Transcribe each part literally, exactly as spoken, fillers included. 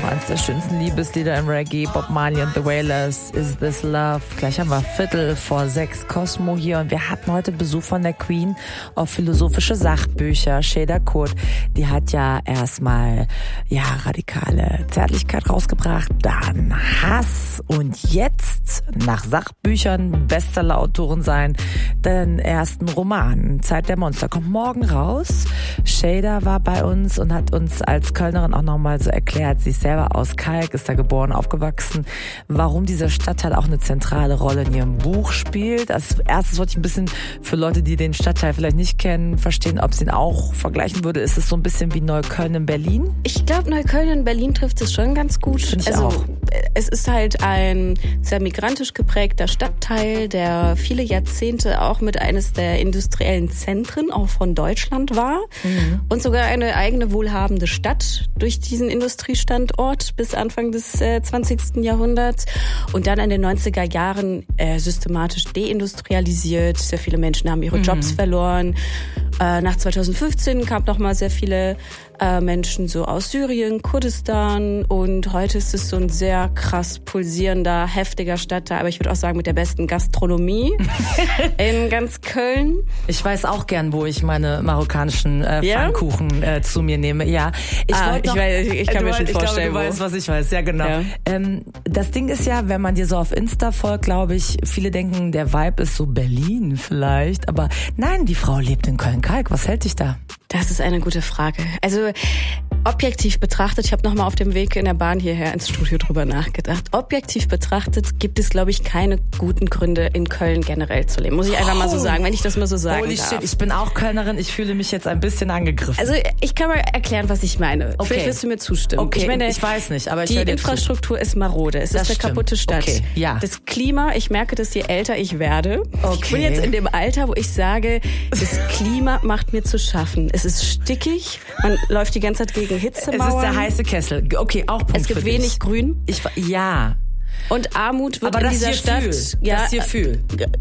noch eines der schönsten Liebeslieder im Reggae. Bob Marley and the Wailers, Is This Love. Gleich haben wir Viertel vor sechs Cosmo hier und wir hatten heute Besuch von der Queen auf philosophische Sachbücher. Shayda Kurt, die hat ja erstmal ja radikale Zärtlichkeit rausgebracht, dann Hass und jetzt nach Sachbüchern Bestseller-Autorin sein, den ersten Roman Zeit der Monster kommt morgen raus. Shayda war bei uns und hat uns als Kölnerin auch nochmal so erklärt, sie ist selber aus Kalk, ist da geboren, aufgewachsen, warum dieser Stadtteil auch eine zentrale Rolle in ihrem Buch spielt. Als erstes wollte ich ein bisschen für Leute, die den Stadtteil vielleicht nicht kennen, verstehen, ob sie ihn auch vergleichen würde. Ist es so ein bisschen wie Neukölln in Berlin? Ich glaube, Neukölln in Berlin trifft es schon ganz gut. Finde ich also, auch. Es ist halt ein sehr migrantisch geprägter Stadtteil, der viele Jahrzehnte auch mit eines der industriellen Zentren auch von Deutschland war. Mhm. Und sogar eine eigene wohlhabende Stadt durch diesen Industriestandort bis Anfang des äh, zwanzigsten Jahrhunderts. Und dann in den neunziger Jahren äh, systematisch deindustrialisiert. Sehr viele Menschen haben ihre Jobs mhm. verloren. Äh, nach zweitausendfünfzehn kamen noch mal sehr viele äh, Menschen so aus Syrien, Kurdistan und heute ist es so ein sehr krass pulsierender, heftiger Stadtteil, aber ich würde auch sagen mit der besten Gastronomie in ganz Köln. Ich weiß auch gern, wo ich meine marokkanischen äh, ja? Pfannkuchen äh, zu mir nehme. Ja, ich, ah, noch, ich, weiß, ich kann du, mir schon ich vorstellen, glaube, du weißt, was ich weiß. Ja, genau. Ja. Ähm, das Ding ist ja, wenn man dir so auf Insta folgt, glaube ich, viele denken, der Vibe ist so Berlin vielleicht, aber nein, die Frau lebt in Köln-Kalk. Was hält dich da? Das ist eine gute Frage. Also objektiv betrachtet, ich habe nochmal auf dem Weg in der Bahn hierher ins Studio drüber nachgedacht. Objektiv betrachtet gibt es, glaube ich, keine guten Gründe, in Köln generell zu leben. Muss ich einfach mal so sagen, wenn ich das mal so sagen Holy darf. shit, ich bin auch Kölnerin, ich fühle mich jetzt ein bisschen angegriffen. Also ich kann mal erklären, was ich meine. Okay. Vielleicht wirst du mir zustimmen. Okay, ich, meine, ich weiß nicht, aber ich die höre dir Infrastruktur zu. ist marode. Es Das ist eine stimmt. kaputte Stadt. Okay, ja. Das Klima, ich merke das, je älter ich werde. Okay. Ich bin jetzt in dem Alter, wo ich sage, das Klima macht mir zu schaffen. Es ist stickig, man läuft die ganze Zeit gegen Hitzemauern. Es ist der heiße Kessel. Okay, auch Punkt Es gibt für wenig dich. Grün. Ich, ja. Und Armut wird Aber in das dieser hier Stadt, fühl. ja, das hier fühl.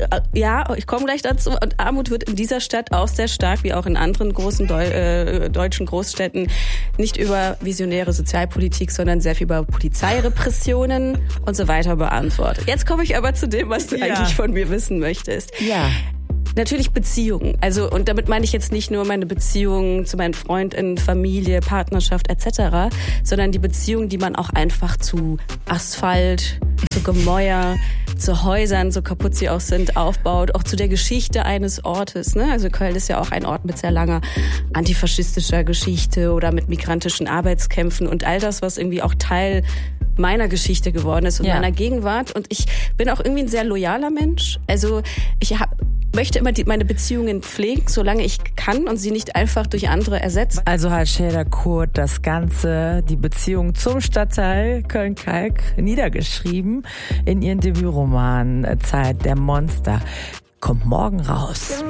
ja, ich komme gleich dazu. Und Armut wird in dieser Stadt auch sehr stark, wie auch in anderen großen Deu- äh, deutschen Großstädten, nicht über visionäre Sozialpolitik, sondern sehr viel über Polizeirepressionen und so weiter beantwortet. Jetzt komme ich aber zu dem, was du Ja. eigentlich von mir wissen möchtest. Ja. Natürlich Beziehungen. Also, und damit meine ich jetzt nicht nur meine Beziehungen zu meinen FreundInnen, Familie, Partnerschaft et cetera, sondern die Beziehungen, die man auch einfach zu Asphalt, zu Gemäuer, zu Häusern, so kaputt sie auch sind, aufbaut, auch zu der Geschichte eines Ortes. Ne? Also Köln ist ja auch ein Ort mit sehr langer antifaschistischer Geschichte oder mit migrantischen Arbeitskämpfen und all das, was irgendwie auch Teil meiner Geschichte geworden ist und ja. meiner Gegenwart. Und ich bin auch irgendwie ein sehr loyaler Mensch. Also ich hab, möchte immer die, meine Beziehungen pflegen, solange ich kann und sie nicht einfach durch andere ersetzen. Also hat Shayda Kurt das Ganze, die Beziehung zum Stadtteil Köln-Kalk niedergeschrieben in ihren Debütroman Zeit der Monster. Kommt morgen raus.